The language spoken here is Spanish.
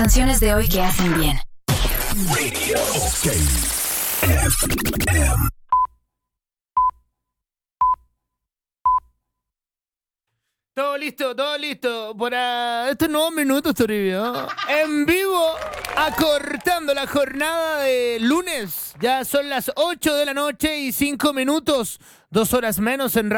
canciones de hoy que hacen bien. Radio FM. Todo listo. Para estos nuevos minutos, Toribio. En vivo, acortando la jornada de lunes. Ya son las 8 de la noche y 5 minutos. 2 horas menos en